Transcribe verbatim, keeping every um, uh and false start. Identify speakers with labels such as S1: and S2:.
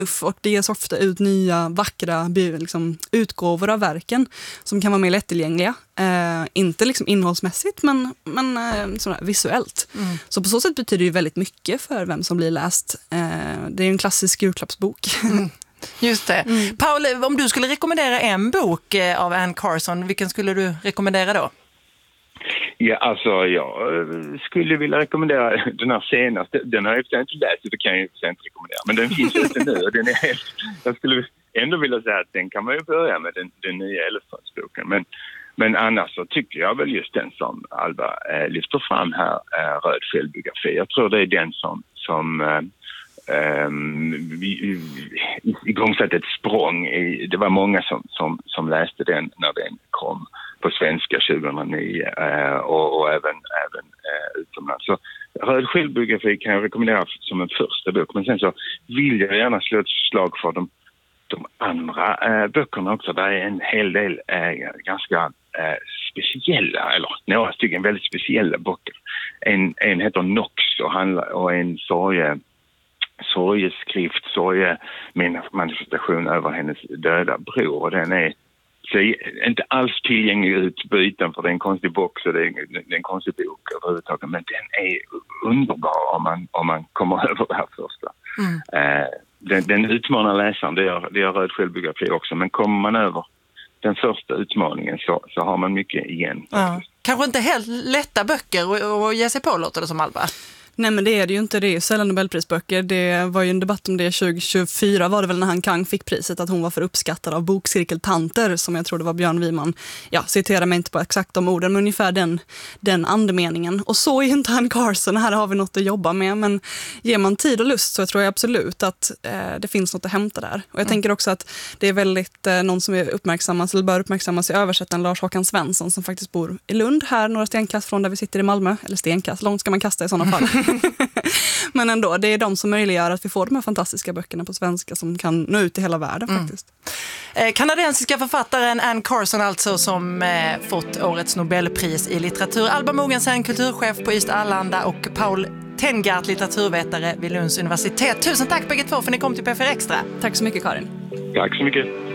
S1: och det ges ofta ut nya vackra liksom, utgåvor av verken som kan vara mer lättillgängliga. Eh, inte liksom innehållsmässigt men, men eh, sådär, visuellt. Mm. Så på så sätt betyder det väldigt mycket för vem som blir läst. Eh, det är en klassisk julklappsbok. Mm.
S2: Just det. Mm. Paul, om du skulle rekommendera en bok av Anne Carson, vilken skulle du rekommendera då?
S3: Ja, alltså jag skulle vilja rekommendera den här senaste. Den har jag inte läst, så det kan jag inte rekommendera. Men den finns ute nu och den är helt... Jag skulle ändå vilja säga att den kan man ju börja med, den, den nya Elefantsboken. Men, men annars så tycker jag väl just den som Alba eh, lyfter fram här, eh, Röd självbiografi. Jag tror det är den som... som eh, Um, vi, vi, igångsatte ett språng i, det var många som, som, som läste den när den kom på svenska tjugohundranio uh, och, och även, även uh, utomlands. Så Röd självbiografi kan jag rekommendera som en första bok, men sen så vill jag gärna slå ett slag för de, de andra uh, böckerna också. Det är en hel del uh, ganska uh, speciella, eller några stycken väldigt speciella böcker. En, en heter Nox och, handlar, och en sorge sorgeskrift, sorge manifestation över hennes döda bror. Och den är så inte alls tillgänglig ut på ytan för det är en konstig box och det är, det är en konstig bok överhuvudtaget, men den är underbar om man, om man kommer över det här första. Mm. Eh, den, den utmanar läsaren, det gör, det gör Röd självbiografi också, men kommer man över den första utmaningen så, så har man mycket igen.
S2: Ja. Kanske inte helt lätta böcker att ge sig på, låter det som, Alba?
S1: Nej, men det är det ju inte. Det är ju sällan Nobelprisböcker. Det var ju en debatt om det tjugo tjugofyra var det väl när Han Kang fick priset, att hon var för uppskattad av bokcirkeltanter, som jag tror det var Björn Wiman. Ja, citerar mig inte på exakt de orden, men ungefär den, den andemeningen. Och så är ju inte Anne Carson. Här har vi något att jobba med, men ger man tid och lust så jag tror jag absolut att eh, det finns något att hämta där. Och jag mm. tänker också att det är väldigt eh, någon som är uppmärksammas eller bör uppmärksammas i översättaren, Lars Håkan Svensson, som faktiskt bor i Lund, här några stenkast från där vi sitter i Malmö. Eller stenkast, långt ska man kasta i sådana fall. Men ändå, det är de som möjliggör att vi får de här fantastiska böckerna på svenska som kan nå ut i hela världen mm. faktiskt.
S2: Eh, kanadensiska författaren Anne Carson alltså, som eh, fått årets Nobelpris i litteratur. Alba Mogensen, kulturchef på Ystad Allanda, och Paul Tengart, litteraturvetare vid Lunds universitet. Tusen tack bägge två för att ni kom till P F R Extra.
S1: Tack så mycket, Karin.
S3: Tack så mycket.